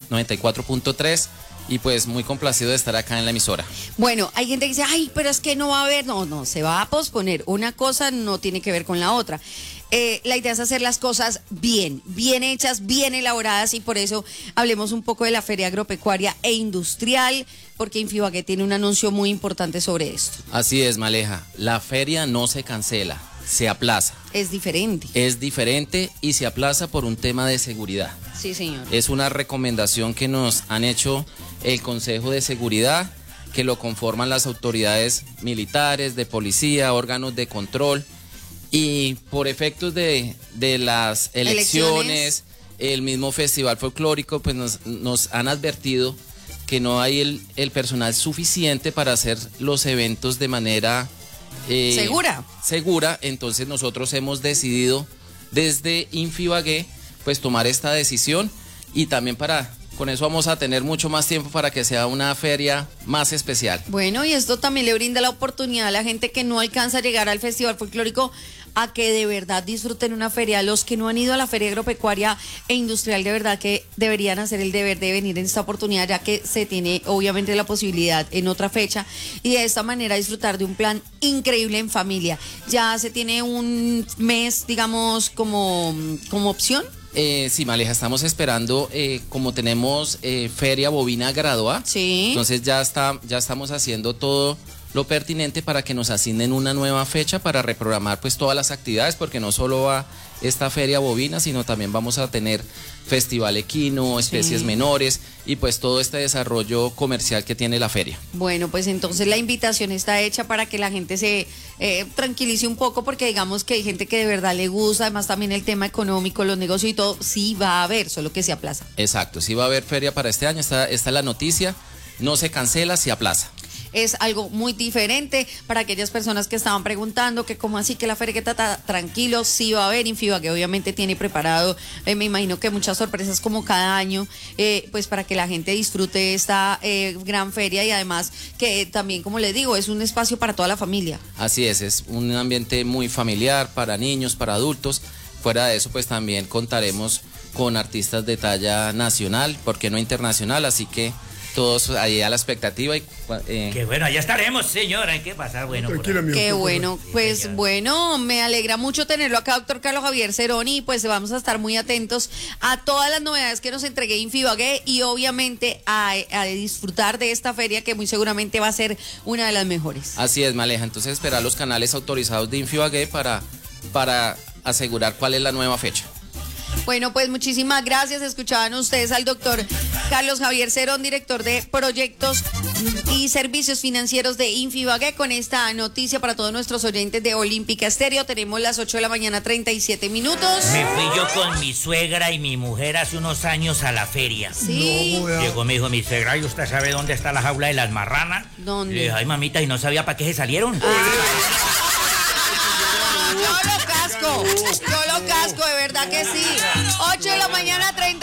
94.3 y pues muy complacido de estar acá en la emisora. Bueno, hay gente que dice, ay, pero es que no va a haber, no, se va a posponer. Una cosa no tiene que ver con la otra. La idea es hacer las cosas bien hechas, bien elaboradas, y por eso hablemos un poco de la Feria Agropecuaria e Industrial, porque Infibagué tiene un anuncio muy importante sobre esto. Así es, Maleja, la feria no se cancela, se aplaza. Es diferente. Es diferente y se aplaza por un tema de seguridad. Sí, señor. Es una recomendación que nos han hecho el Consejo de Seguridad, que lo conforman las autoridades militares, de policía, órganos de control. Y por efectos de las elecciones, el mismo festival folclórico, pues nos han advertido que no hay el personal suficiente para hacer los eventos de manera segura. Entonces nosotros hemos decidido desde Infibagué pues tomar esta decisión, y también con eso vamos a tener mucho más tiempo para que sea una feria más especial. Bueno, y esto también le brinda la oportunidad a la gente que no alcanza a llegar al Festival Folclórico a que de verdad disfruten una feria. Los que no han ido a la Feria Agropecuaria e Industrial, de verdad que deberían hacer el deber de venir en esta oportunidad, ya que se tiene obviamente la posibilidad en otra fecha, y de esta manera disfrutar de un plan increíble en familia. Ya se tiene un mes, digamos, como opción. Sí, Maleja, estamos esperando, como tenemos feria bovina graduada, sí. Entonces ya estamos haciendo todo lo pertinente para que nos asignen una nueva fecha para reprogramar pues todas las actividades, porque no solo va esta feria bovina, sino también vamos a tener festival equino, especies menores, y pues todo este desarrollo comercial que tiene la feria. Bueno, pues entonces la invitación está hecha para que la gente se tranquilice un poco, porque digamos que hay gente que de verdad le gusta, además también el tema económico, los negocios y todo, sí va a haber, solo que se aplaza. Exacto, sí va a haber feria para este año, esta es la noticia, no se cancela, se aplaza. Es algo muy diferente para aquellas personas que estaban preguntando que cómo así que la feria, que está tranquilo, sí va a haber. Infibagué obviamente tiene preparado, me imagino que muchas sorpresas como cada año, pues para que la gente disfrute esta gran feria, y además que también, como les digo, es un espacio para toda la familia. Así es un ambiente muy familiar para niños, para adultos. Fuera de eso, pues también contaremos con artistas de talla nacional, ¿por qué no internacional? Así que todos ahí a la expectativa. Qué bueno, allá estaremos, señora, hay que pasar bueno. Qué bueno, pues sí, bueno, me alegra mucho tenerlo acá, doctor Carlos Javier Ceroni, y pues vamos a estar muy atentos a todas las novedades que nos entregue Infibagué, y obviamente a disfrutar de esta feria, que muy seguramente va a ser una de las mejores. Así es, Maleja, entonces esperar los canales autorizados de Infibagué para asegurar cuál es la nueva fecha. Bueno, pues muchísimas gracias. Escuchaban ustedes al doctor Carlos Javier Cerón, director de Proyectos y Servicios Financieros de Infibagué, con esta noticia para todos nuestros oyentes de Olímpica Estéreo. Tenemos las 8 de la mañana, 37 minutos. Me fui yo con mi suegra y mi mujer hace unos años a la feria. Sí. Llegó, me dijo mi suegra, ¿y usted sabe dónde está la jaula de las marranas? ¿Dónde? Le dije, ay, mamita, ¿y no sabía para qué se salieron? Yo lo casco, de verdad que sí. 8 de la mañana, 30.